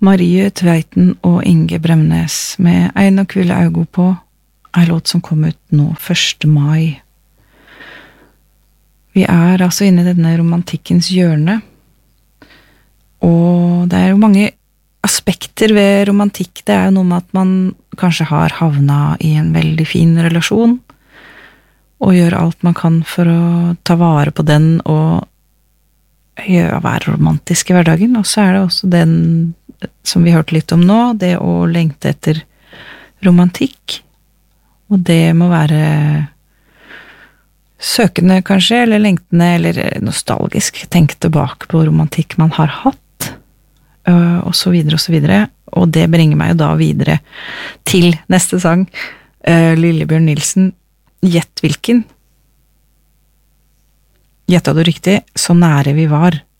Marie Tveiten og Inge Bremnes med Ein og kvile augo på, en låt som kom ut nå 1. mai. Vi altså inne i denne romantikkens hjørne, og det jo mange aspekter ved romantikk. Det jo noe med at man kanskje har havnet i en veldig fin relasjon, og gjør alt man kan for å ta vare på den og være romantisk i hverdagen. Og så det også den som vi hørte litt om nå, det å lengte etter romantikk, og det må være søkende kanskje, eller lengtende, eller nostalgisk, tenke tilbake på romantikk man har hatt, og så videre og så videre, og det bringer meg jo da videre til neste sang, Lillebjørn Nilsen, Gjett hvilken? Gjettet du riktig? Så nære vi var.